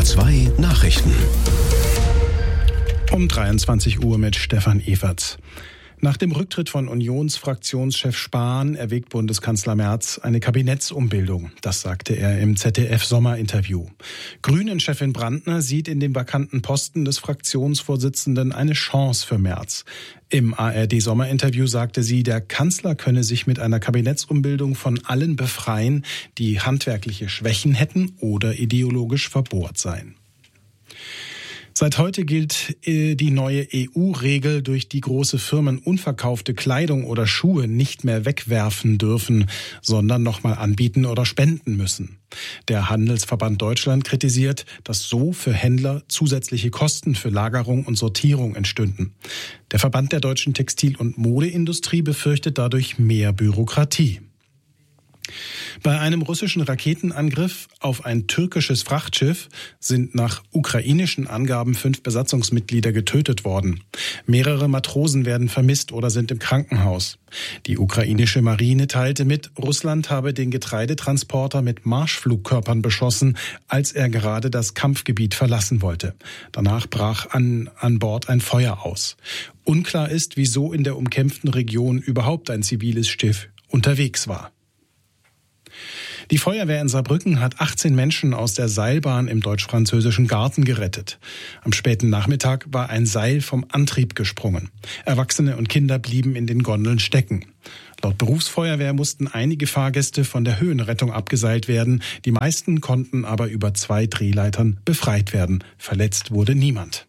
NDR 2 Nachrichten. Um 23 Uhr mit Stefan Everts. Nach dem Rücktritt von Unionsfraktionschef Spahn erwägt Bundeskanzler Merz eine Kabinettsumbildung. Das sagte er im ZDF-Sommerinterview. Grünen-Chefin Brandner sieht in dem vakanten Posten des Fraktionsvorsitzenden eine Chance für Merz. Im ARD-Sommerinterview sagte sie, der Kanzler könne sich mit einer Kabinettsumbildung von allen befreien, die handwerkliche Schwächen hätten oder ideologisch verbohrt seien. Seit heute gilt die neue EU-Regel, durch die große Firmen unverkaufte Kleidung oder Schuhe nicht mehr wegwerfen dürfen, sondern nochmal anbieten oder spenden müssen. Der Handelsverband Deutschland kritisiert, dass so für Händler zusätzliche Kosten für Lagerung und Sortierung entstünden. Der Verband der deutschen Textil- und Modeindustrie befürchtet dadurch mehr Bürokratie. Bei einem russischen Raketenangriff auf ein türkisches Frachtschiff sind nach ukrainischen Angaben 5 Besatzungsmitglieder getötet worden. Mehrere Matrosen werden vermisst oder sind im Krankenhaus. Die ukrainische Marine teilte mit, Russland habe den Getreidetransporter mit Marschflugkörpern beschossen, als er gerade das Kampfgebiet verlassen wollte. Danach brach an Bord ein Feuer aus. Unklar ist, wieso in der umkämpften Region überhaupt ein ziviles Schiff unterwegs war. Die Feuerwehr in Saarbrücken hat 18 Menschen aus der Seilbahn im deutsch-französischen Garten gerettet. Am späten Nachmittag war ein Seil vom Antrieb gesprungen. Erwachsene und Kinder blieben in den Gondeln stecken. Laut Berufsfeuerwehr mussten einige Fahrgäste von der Höhenrettung abgeseilt werden. Die meisten konnten aber über 2 Drehleitern befreit werden. Verletzt wurde niemand.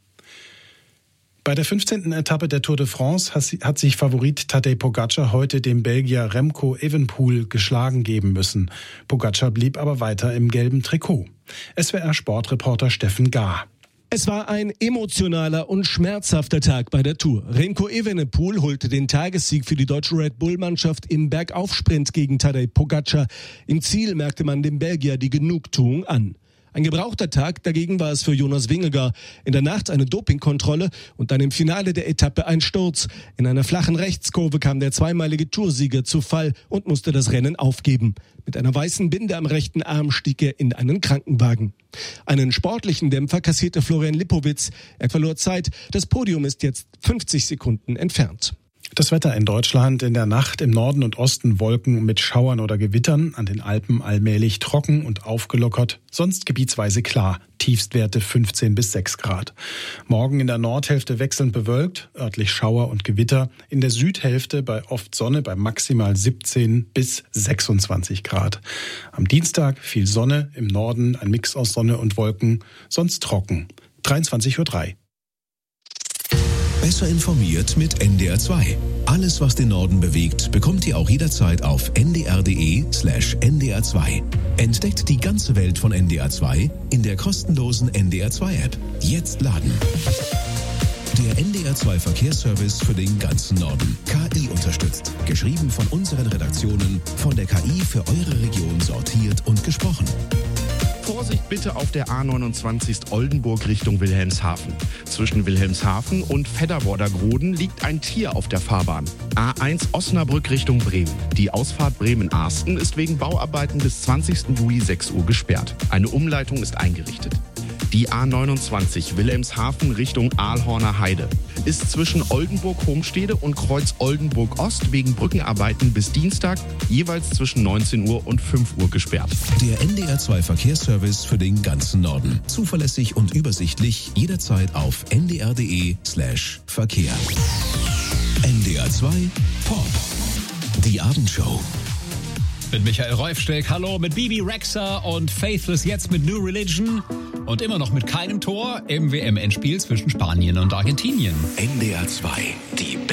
Bei der 15. Etappe der Tour de France hat sich Favorit Tadej Pogačar heute dem Belgier Remco Evenepoel geschlagen geben müssen. Pogačar blieb aber weiter im gelben Trikot. SWR-Sportreporter Steffen Gahr. Es war ein emotionaler und schmerzhafter Tag bei der Tour. Remco Evenepoel holte den Tagessieg für die deutsche Red Bull-Mannschaft im Bergaufsprint gegen Tadej Pogačar. Im Ziel merkte man dem Belgier die Genugtuung an. Ein gebrauchter Tag, dagegen war es für Jonas Vingegaard. In der Nacht eine Dopingkontrolle und dann im Finale der Etappe ein Sturz. In einer flachen Rechtskurve kam der zweimalige Toursieger zu Fall und musste das Rennen aufgeben. Mit einer weißen Binde am rechten Arm stieg er in einen Krankenwagen. Einen sportlichen Dämpfer kassierte Florian Lipowitz. Er verlor Zeit. Das Podium ist jetzt 50 Sekunden entfernt. Das Wetter in Deutschland: in der Nacht im Norden und Osten Wolken mit Schauern oder Gewittern, an den Alpen allmählich trocken und aufgelockert, sonst gebietsweise klar, Tiefstwerte 15 bis 6 Grad. Morgen in der Nordhälfte wechselnd bewölkt, örtlich Schauer und Gewitter, in der Südhälfte bei oft Sonne bei maximal 17 bis 26 Grad. Am Dienstag viel Sonne, im Norden ein Mix aus Sonne und Wolken, sonst trocken. 23:03 Uhr. Besser informiert mit NDR 2. Alles, was den Norden bewegt, bekommt ihr auch jederzeit auf ndr.de/ndr 2. Entdeckt die ganze Welt von NDR 2 in der kostenlosen NDR 2 App. Jetzt laden. Der NDR 2 Verkehrsservice für den ganzen Norden. KI unterstützt. Geschrieben von unseren Redaktionen, von der KI für eure Region sortiert und gesprochen. Vorsicht bitte auf der A29 Oldenburg Richtung Wilhelmshaven. Zwischen Wilhelmshaven und Fedderworder-Groden liegt ein Tier auf der Fahrbahn. A1 Osnabrück Richtung Bremen. Die Ausfahrt Bremen-Arsten ist wegen Bauarbeiten bis 20. Juli 6 Uhr gesperrt. Eine Umleitung ist eingerichtet. Die A29 Wilhelmshaven Richtung Aalhorner Heide ist zwischen Oldenburg-Homstede und Kreuz Oldenburg-Ost wegen Brückenarbeiten bis Dienstag jeweils zwischen 19 Uhr und 5 Uhr gesperrt. Der NDR 2 Verkehrsservice für den ganzen Norden. Zuverlässig und übersichtlich jederzeit auf ndr.de/Verkehr. NDR 2 Pop. Die Abendshow. Mit Michael Reufsteck, hallo, mit Bibi Rexha und Faithless, jetzt mit New Religion und immer noch mit keinem Tor im WM-Endspiel zwischen Spanien und Argentinien. NDR 2, die